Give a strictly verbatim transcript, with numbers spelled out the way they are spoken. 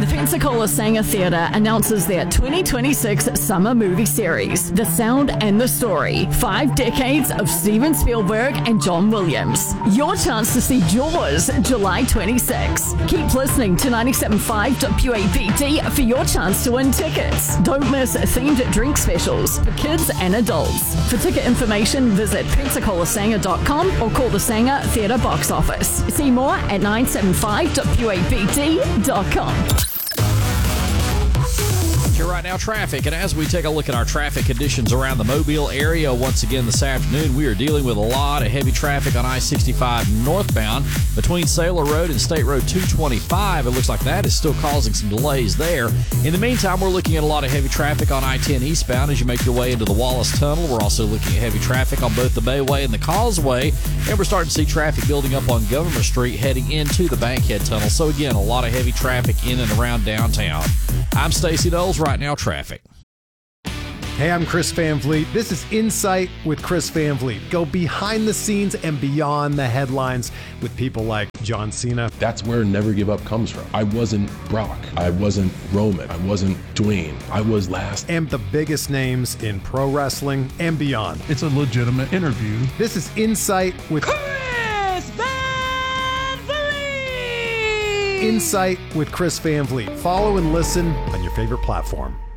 Pensacola Sanger Theatre announces their twenty twenty-six Summer Movie Series, The Sound and the Story, Five Decades of Steven Spielberg and John Williams. Your chance to see Jaws, July twenty-sixth. Keep listening to ninety-seven point five W A P T for your chance to win tickets. Don't miss themed drink specials for kids and adults. For ticket information, visit pensacola sanger dot com or call the Sanger Theatre box office. See more at nine seven five W A P T dot com. Here right now, traffic. And as we take a look at our traffic conditions around the Mobile area, once again this afternoon, we are dealing with a lot of heavy traffic on I sixty-five northbound between Sailor Road and State Road two twenty-five. It looks like that is still causing some delays there. In the meantime, we're looking at a lot of heavy traffic on I ten eastbound as you make your way into the Wallace Tunnel. We're also looking at heavy traffic on both the Bayway and the Causeway. And we're starting to see traffic building up on Government Street heading into the Bankhead Tunnel. So again, a lot of heavy traffic in and around downtown. I'm Stacey Knowles. Right now, traffic. Hey, I'm Chris Van Vliet. This is Insight with Chris Van Vliet. Go behind the scenes and beyond the headlines with people like John Cena. That's where Never Give Up comes from. I wasn't Brock. I wasn't Roman. I wasn't Dwayne. I was last. And the biggest names in pro wrestling and beyond. It's a legitimate interview. This is Insight with Chris Van Vliet. Insight with Chris Van Vliet. Follow and listen on your favorite platform.